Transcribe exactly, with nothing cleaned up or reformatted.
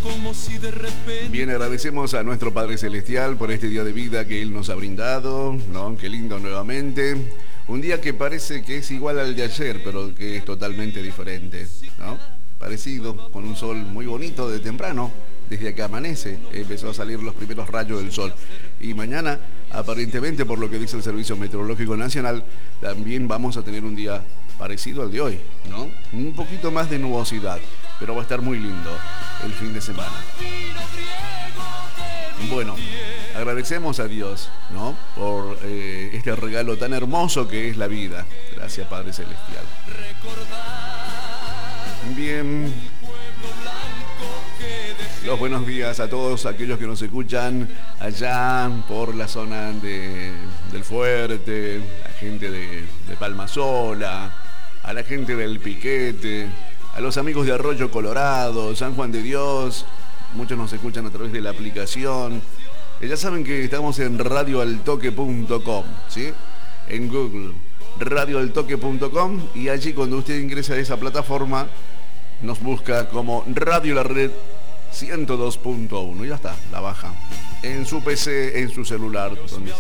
como si de repente... Bien, agradecemos a nuestro Padre Celestial por este día de vida que Él nos ha brindado, ¿no? Qué lindo nuevamente. Un día que parece que es igual al de ayer, pero que es totalmente diferente, ¿no? Parecido, con un sol muy bonito de temprano. Desde que amanece empezó a salir los primeros rayos del sol. Y mañana, aparentemente, por lo que dice el Servicio Meteorológico Nacional, también vamos a tener un día parecido al de hoy, ¿no? Un poquito más de nubosidad, pero va a estar muy lindo el fin de semana. Bueno, agradecemos a Dios, ¿no? Por eh, este regalo tan hermoso que es la vida. Gracias, Padre Celestial. Bien. Los buenos días a todos aquellos que nos escuchan allá por la zona de, del Fuerte, la gente de, de Palmasola, a la gente del Piquete, a los amigos de Arroyo Colorado, San Juan de Dios. Muchos nos escuchan a través de la aplicación. Eh, ya saben que estamos en radio al toque punto com, ¿sí? En Google, radio al toque punto com, y allí cuando usted ingresa a esa plataforma nos busca como Radio La Red ciento dos punto uno, y ya está, la baja en su P C, en su celular, donde sea.